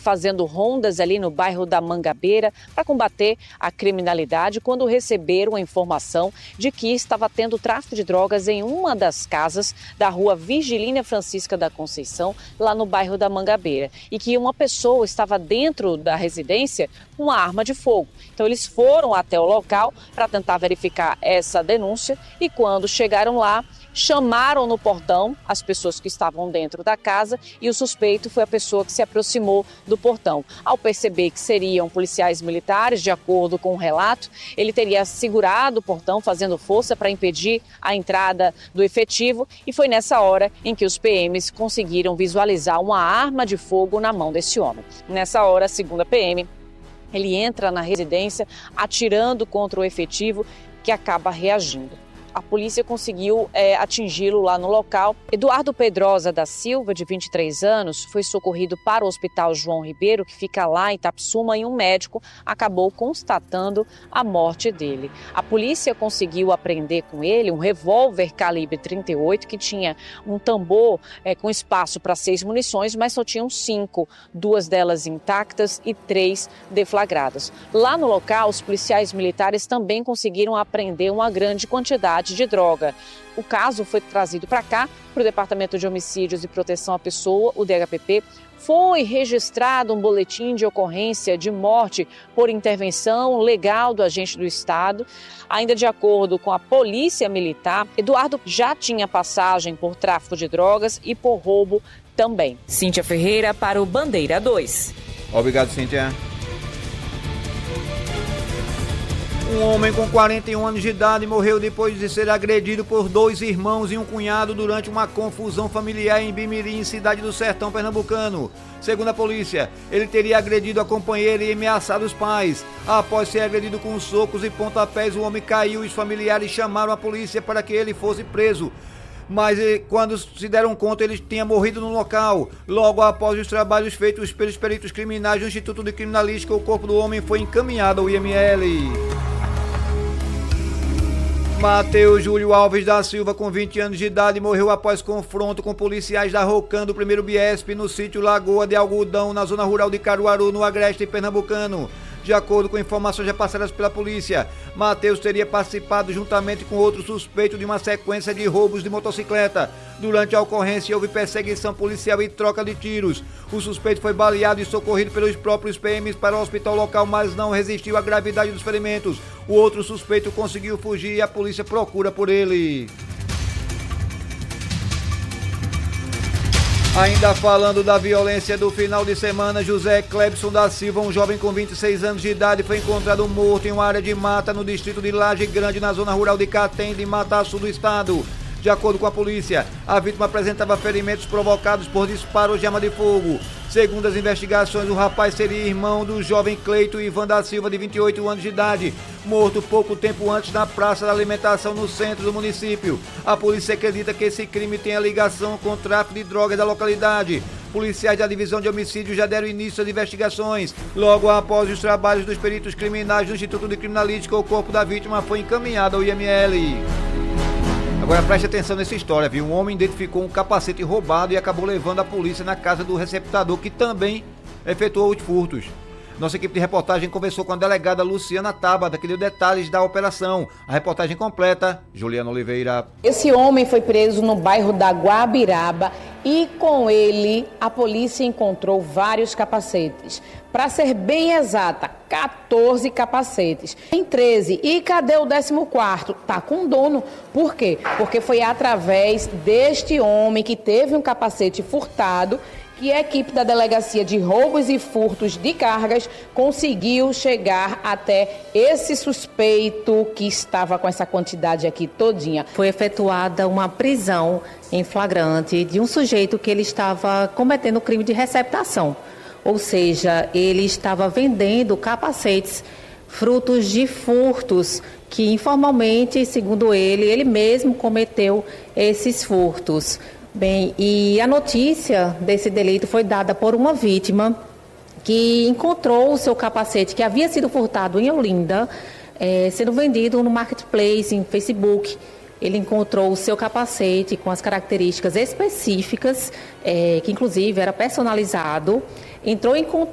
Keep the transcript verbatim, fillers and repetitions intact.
fazendo rondas ali no bairro da Mangabeira para combater a criminalidade quando receberam a informação de que estava tendo tráfico de drogas em uma das casas da rua Virgilínia Francisca da Conceição, lá no bairro da Mangabeira, e que uma pessoa estava dentro da residência com uma arma de fogo. Então eles foram até o local para tentar verificar essa denúncia e quando chegaram lá, chamaram no portão as pessoas que estavam dentro da casa e o suspeito foi a pessoa que se aproximou do portão. Ao perceber que seriam policiais militares, de acordo com o relato, ele teria segurado o portão, fazendo força para impedir a entrada do efetivo e foi nessa hora em que os P Ms conseguiram visualizar uma arma de fogo na mão desse homem. Nessa hora, segundo a P M, ele entra na residência atirando contra o efetivo que acaba reagindo. A polícia conseguiu é, atingi-lo lá no local. Eduardo Pedrosa da Silva, de vinte e três anos, foi socorrido para o Hospital João Ribeiro, que fica lá em Itapsuma, e um médico acabou constatando a morte dele. A polícia conseguiu apreender com ele um revólver calibre trinta e oito que tinha um tambor é, com espaço para seis munições, mas só tinham cinco, duas delas intactas e três deflagradas. Lá no local, os policiais militares também conseguiram apreender uma grande quantidade de droga. O caso foi trazido para cá, para o Departamento de Homicídios e Proteção à Pessoa, o D H P P. Foi registrado um boletim de ocorrência de morte por intervenção legal do agente do Estado. Ainda de acordo com a Polícia Militar, Eduardo já tinha passagem por tráfico de drogas e por roubo também. Cíntia Ferreira para o Bandeira dois. Obrigado, Cíntia. Um homem com quarenta e um anos de idade morreu depois de ser agredido por dois irmãos e um cunhado durante uma confusão familiar em Bimirim, cidade do Sertão pernambucano. Segundo a polícia, ele teria agredido a companheira e ameaçado os pais. Após ser agredido com socos e pontapés, o homem caiu e os familiares chamaram a polícia para que ele fosse preso. Mas quando se deram conta, ele tinha morrido no local. Logo após os trabalhos feitos pelos peritos criminais do Instituto de Criminalística, o corpo do homem foi encaminhado ao I M L. Mateus Júlio Alves da Silva, com vinte anos de idade, morreu após confronto com policiais da ROCAN do primeiro Biesp no sítio Lagoa de Algodão, na zona rural de Caruaru, no Agreste pernambucano. De acordo com informações repassadas pela polícia, Mateus teria participado juntamente com outro suspeito de uma sequência de roubos de motocicleta. Durante a ocorrência houve perseguição policial e troca de tiros. O suspeito foi baleado e socorrido pelos próprios P Ms para o hospital local, mas não resistiu à gravidade dos ferimentos. O outro suspeito conseguiu fugir e a polícia procura por ele. Ainda falando da violência do final de semana, José Clebson da Silva, um jovem com vinte e seis anos de idade, foi encontrado morto em uma área de mata no distrito de Laje Grande, na zona rural de Catem, de Mata Sul do estado. De acordo com a polícia, a vítima apresentava ferimentos provocados por disparos de arma de fogo. Segundo as investigações, o rapaz seria irmão do jovem Cleito Ivan da Silva, de vinte e oito anos de idade, morto pouco tempo antes na Praça da Alimentação, no centro do município. A polícia acredita que esse crime tenha ligação com o tráfico de drogas da localidade. Policiais da Divisão de Homicídios já deram início às investigações. Logo após os trabalhos dos peritos criminais do Instituto de Criminalística, o corpo da vítima foi encaminhado ao I M L. Agora preste atenção nessa história, viu? Um homem identificou um capacete roubado e acabou levando a polícia na casa do receptador, que também efetuou os furtos. Nossa equipe de reportagem conversou com a delegada Luciana Tabata, que deu detalhes da operação. A reportagem completa, Juliana Oliveira. Esse homem foi preso no bairro da Guabiraba e com ele a polícia encontrou vários capacetes. Para ser bem exata, quatorze capacetes. Em treze. E cadê o décimo quarto? Tá com o dono. Por quê? Porque foi através deste homem que teve um capacete furtado que a equipe da Delegacia de Roubos e Furtos de Cargas conseguiu chegar até esse suspeito que estava com essa quantidade aqui todinha. Foi efetuada uma prisão em flagrante de um sujeito que ele estava cometendo crime de receptação, ou seja, ele estava vendendo capacetes frutos de furtos que informalmente, segundo ele, ele mesmo cometeu esses furtos. Bem, e a notícia desse delito foi dada por uma vítima que encontrou o seu capacete, que havia sido furtado em Olinda, é, sendo vendido no Marketplace, em Facebook. Ele encontrou o seu capacete com as características específicas, é, que inclusive era personalizado, entrou em contato